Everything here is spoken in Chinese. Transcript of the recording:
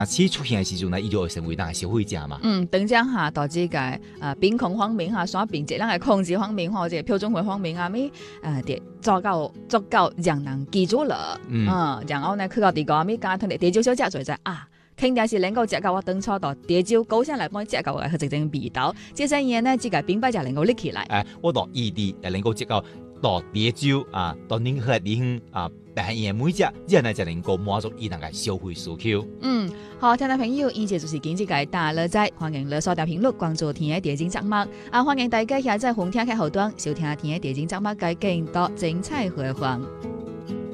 起出现的时阵呢，伊就会成为咱的消费者嘛。 等将下导致个边控方面哈，耍并且咱嘅控制方面或者标准化方面啊，咪做到让人记住了。然后呢，去到第个咪加吞的地酒小食就在啊。肯定是能够食到我当初到地酒高上来幫食到嘅一種味道，這些嘢呢，自己品牌就能夠拎起來。 我到異地也能夠食到到地酒啊，到任何地方啊，但係每隻人呢就能夠滿足伊人嘅消費需求。 好，聽眾朋友，以上就是今日嘅大樂仔，歡迎你鎖定頻率關注天嘅地景節目，歡迎大家下載紅聽嘅後端收聽天嘅地景節目嘅更多精彩回放。